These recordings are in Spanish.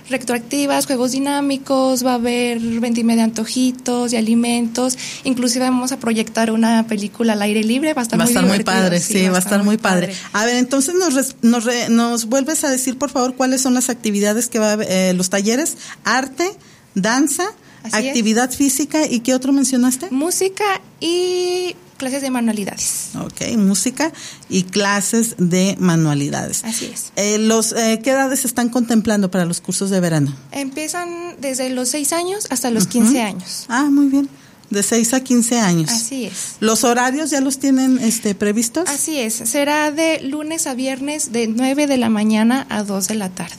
retroactivas, juegos dinámicos, va a haber vendimia de antojitos, de alimentos, inclusive vamos a proyectar una película al aire libre, va a estar muy padre, sí, va a estar muy padre. A ver, entonces nos vuelves a decir, por favor, cuáles son las actividades que va a haber, los talleres: arte, danza, actividad física, ¿y qué otro mencionaste? Música y clases de manualidades. Ok, música y clases de manualidades. Así es. ¿Qué edades están contemplando para los cursos de verano? Empiezan desde los 6 años hasta los 15 años. Ah, muy bien. De 6 a 15 años. Así es. ¿Los horarios ya los tienen previstos? Así es. Será de lunes a viernes de 9 de la mañana a 2 de la tarde.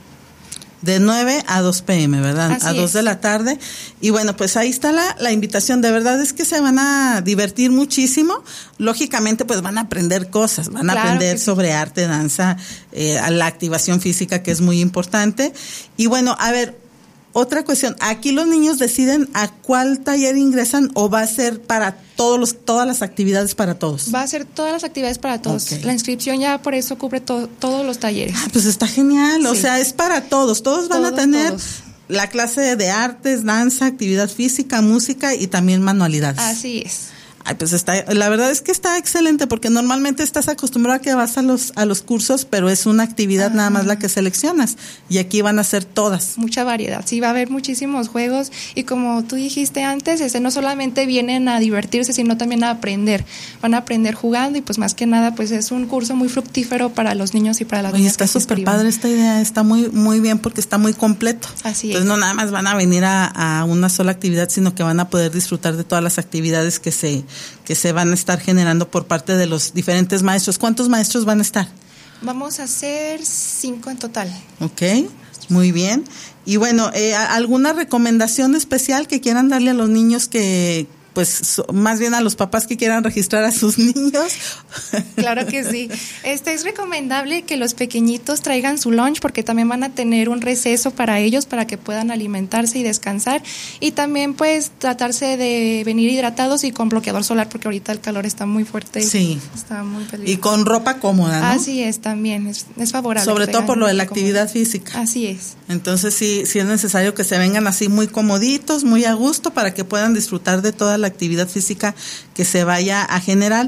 De 9 a 2 p.m., ¿verdad? Así a 2 de la tarde. Y bueno, pues ahí está la invitación. De verdad es que se van a divertir muchísimo. Lógicamente, pues van a aprender cosas. Van a aprender sobre arte, danza, la activación física, que es muy importante. Y bueno, a ver, otra cuestión. ¿Aquí los niños deciden a cuál taller ingresan o va a ser para todas las actividades para todos? Va a ser todas las actividades para todos. Okay. La inscripción ya por eso cubre todos los talleres. Ah, pues está genial. Sí. O sea, es para todos. Todos van a tener la clase de artes, danza, actividad física, música y también manualidades. Así es. Ay, pues la verdad es que está excelente, porque normalmente estás acostumbrado a que vas a los cursos, pero es una actividad nada más la que seleccionas, y aquí van a ser todas. Mucha variedad, sí, va a haber muchísimos juegos, y como tú dijiste antes, no solamente vienen a divertirse, sino también a aprender. Van a aprender jugando, y pues más que nada, pues es un curso muy fructífero para los niños y para las niñas. Está súper padre esta idea, está muy, muy bien, porque está muy completo. Así es. Entonces no nada más van a venir a una sola actividad, sino que van a poder disfrutar de todas las actividades que se van a estar generando por parte de los diferentes maestros. ¿Cuántos maestros van a estar? Vamos a ser 5 en total. Ok, muy bien. Y bueno, ¿alguna recomendación especial que quieran darle a los niños pues más bien a los papás que quieran registrar a sus niños? Claro que sí. Es recomendable que los pequeñitos traigan su lunch, porque también van a tener un receso para ellos, para que puedan alimentarse y descansar, y también pues tratarse de venir hidratados y con bloqueador solar, porque ahorita el calor está muy fuerte. Sí. Está muy peligroso. Y con ropa cómoda, ¿no? Así es, también es favorable. Sobre todo por lo de la actividad física. Así es. Entonces sí es necesario que se vengan así muy comoditos, muy a gusto, para que puedan disfrutar de toda la actividad física que se vaya a generar.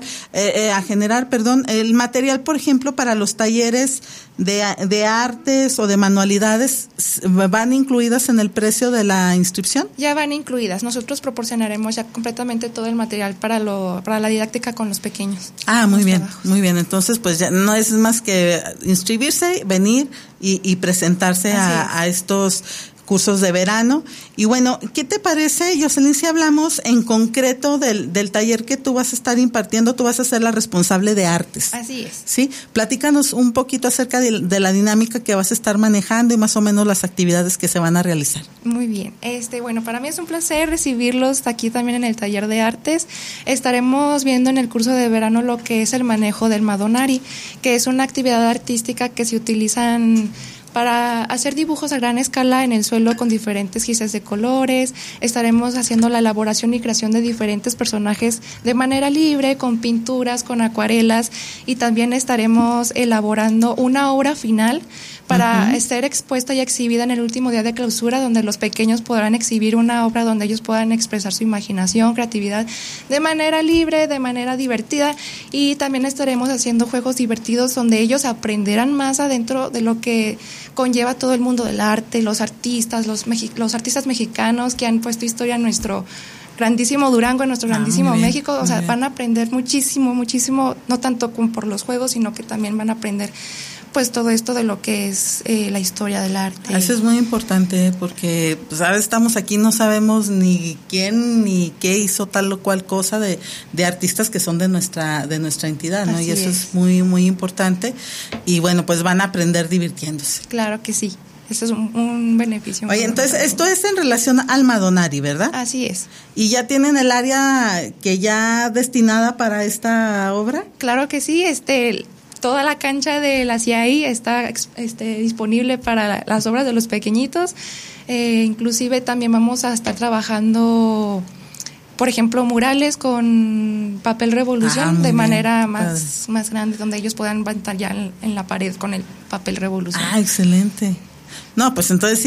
El material, por ejemplo, para los talleres de artes o de manualidades, ¿van incluidas en el precio de la inscripción? Ya van incluidas. Nosotros proporcionaremos ya completamente todo el material para la didáctica con los pequeños. Ah, muy bien, muy bien. Entonces, pues ya no es más que inscribirse, venir y presentarse a estos cursos de verano. Y bueno, ¿qué te parece, Jocelyn, si hablamos en concreto del taller que tú vas a estar impartiendo? Tú vas a ser la responsable de artes. Así es. ¿Sí? Platícanos un poquito acerca de la dinámica que vas a estar manejando y más o menos las actividades que se van a realizar. Muy bien. Bueno, para mí es un placer recibirlos aquí también en el taller de artes. Estaremos viendo en el curso de verano lo que es el manejo del Madonari, que es una actividad artística que se utilizan para hacer dibujos a gran escala en el suelo con diferentes gises de colores. Estaremos haciendo la elaboración y creación de diferentes personajes de manera libre, con pinturas, con acuarelas, y también estaremos elaborando una obra final para ser expuesta y exhibida en el último día de clausura, donde los pequeños podrán exhibir una obra donde ellos puedan expresar su imaginación, creatividad de manera libre, de manera divertida, y también estaremos haciendo juegos divertidos donde ellos aprenderán más adentro de lo que conlleva todo el mundo del arte, los artistas, los artistas mexicanos que han puesto historia en nuestro grandísimo Durango, en nuestro grandísimo México. O sea, van a aprender muchísimo, no tanto como por los juegos, sino que también van a aprender pues todo esto de lo que es la historia del arte. Eso es muy importante, porque pues a veces estamos aquí, no sabemos ni quién ni qué hizo tal o cual cosa de artistas que son de nuestra entidad, ¿no? Así y eso es muy, muy importante. Y bueno, pues van a aprender divirtiéndose. Claro que sí. Eso es un beneficio. Oye, entonces esto es en relación al Madonari, ¿verdad? Así es. ¿Y ya tienen el área que ya destinada para esta obra? Claro que sí, toda la cancha de la CIAI está disponible para las obras de los pequeñitos. Inclusive también vamos a estar trabajando, por ejemplo, murales con papel revolución de manera más grande, donde ellos puedan pantallar en la pared con el papel revolución. Ah, excelente. No, pues entonces